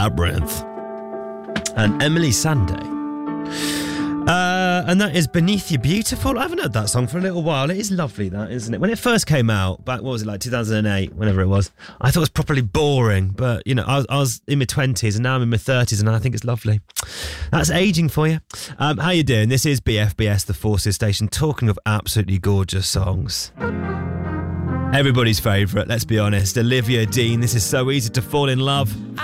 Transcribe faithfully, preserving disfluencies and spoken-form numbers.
Labyrinth. And Emily Sandé. Uh, and that is Beneath You Beautiful. I haven't heard that song for a little while. It is lovely, that, isn't it? When it first came out, back, what was it, like two thousand eight, whenever it was, I thought it was properly boring. But, you know, I was, I was in my twenties and now I'm in my thirties and I think it's lovely. That's ageing for you. Um, how you doing? This is B F B S, the Forces Station, talking of absolutely gorgeous songs. Everybody's favourite, let's be honest. Olivia Dean, This Is So Easy to Fall in Love.